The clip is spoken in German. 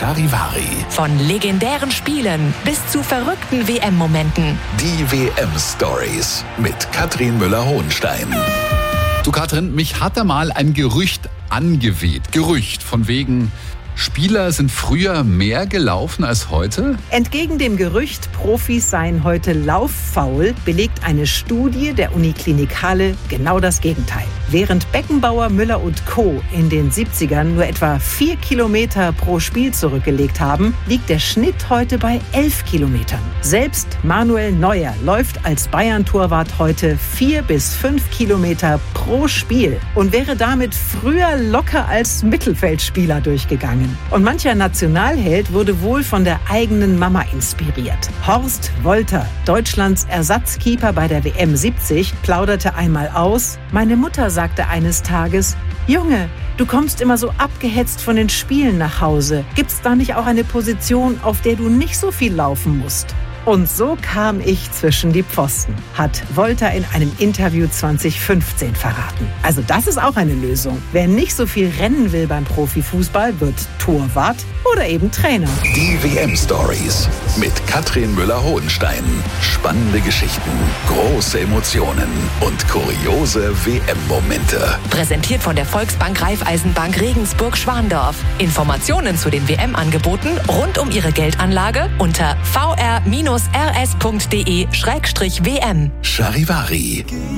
Charivari. Von legendären Spielen bis zu verrückten WM-Momenten. Die WM-Stories mit Katrin Müller-Hohenstein. Du Katrin, mich hat da mal ein Gerücht angeweht. Gerücht von wegen, Spieler sind früher mehr gelaufen als heute? Entgegen dem Gerücht, Profis seien heute lauffaul, belegt eine Studie der Uniklinik Halle genau das Gegenteil. Während Beckenbauer, Müller und Co. in den 70ern nur etwa 4 Kilometer pro Spiel zurückgelegt haben, liegt der Schnitt heute bei 11 Kilometern. Selbst Manuel Neuer läuft als Bayern-Torwart heute 4 bis 5 Kilometer pro Spiel und wäre damit früher locker als Mittelfeldspieler durchgegangen. Und mancher Nationalheld wurde wohl von der eigenen Mama inspiriert. Horst Wolter, Deutschlands Ersatzkeeper bei der WM 70, plauderte einmal aus: Meine Mutter sagte eines Tages: Junge, du kommst immer so abgehetzt von den Spielen nach Hause. Gibt's da nicht auch eine Position, auf der du nicht so viel laufen musst? Und so kam ich zwischen die Pfosten, hat Wolter in einem Interview 2015 verraten. Also das ist auch eine Lösung. Wer nicht so viel rennen will beim Profifußball, wird Torwart oder eben Trainer. Die WM-Stories mit Katrin Müller-Hohenstein. Spannende Geschichten, große Emotionen und kuriose WM-Momente. Präsentiert von der Volksbank Raiffeisenbank Regensburg-Schwandorf. Informationen zu den WM-Angeboten rund um Ihre Geldanlage unter vr-rs.de/WM. Charivari.